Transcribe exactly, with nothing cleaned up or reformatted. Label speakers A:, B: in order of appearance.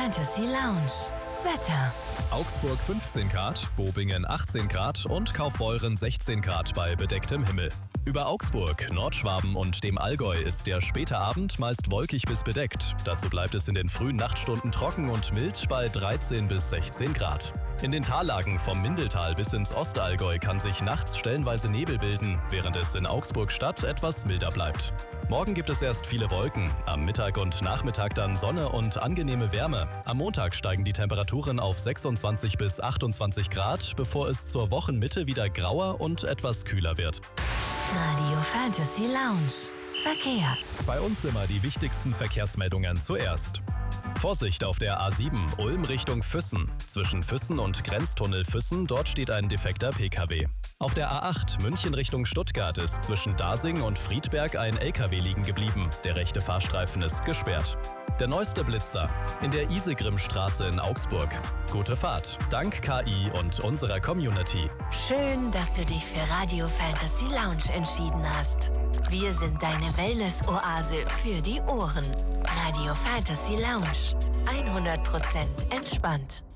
A: Fantasy Lounge. Wetter.
B: Augsburg fünfzehn Grad, Bobingen achtzehn Grad und Kaufbeuren sechzehn Grad bei bedecktem Himmel. Über Augsburg, Nordschwaben und dem Allgäu ist der späte Abend meist wolkig bis bedeckt. Dazu bleibt es in den frühen Nachtstunden trocken und mild bei dreizehn bis sechzehn Grad. In den Tallagen vom Mindeltal bis ins Ostallgäu kann sich nachts stellenweise Nebel bilden, während es in Augsburg-Stadt etwas milder bleibt. Morgen gibt es erst viele Wolken, am Mittag und Nachmittag dann Sonne und angenehme Wärme. Am Montag steigen die Temperaturen auf sechsundzwanzig bis achtundzwanzig Grad, bevor es zur Wochenmitte wieder grauer und etwas kühler wird.
A: Radio Fantasy Lounge. Verkehr.
B: Bei uns immer die wichtigsten Verkehrsmeldungen zuerst. Vorsicht auf der A sieben Ulm Richtung Füssen. Zwischen Füssen und Grenztunnel Füssen, dort steht ein defekter P K W. Auf der A acht München Richtung Stuttgart ist zwischen Dasing und Friedberg ein L K W liegen geblieben. Der rechte Fahrstreifen ist gesperrt. Der neueste Blitzer in der Isegrimstraße in Augsburg. Gute Fahrt, dank K I und unserer Community.
A: Schön, dass du dich für Radio Fantasy Lounge entschieden hast. Wir sind deine Wellness-Oase für die Ohren. Radio Fantasy Lounge. hundert Prozent entspannt.